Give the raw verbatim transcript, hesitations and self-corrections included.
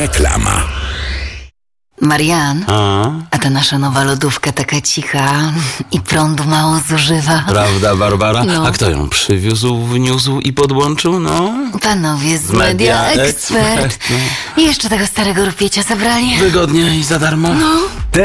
Reklama. Marian, A? a ta nasza nowa lodówka taka cicha i prądu mało zużywa. Prawda, Barbara? No. A kto ją przywiózł, wniósł i podłączył? No, Panowie z, z Media Media Expert. Expert, no. I jeszcze tego starego rupiecia zabrali. Wygodnie i za darmo. No.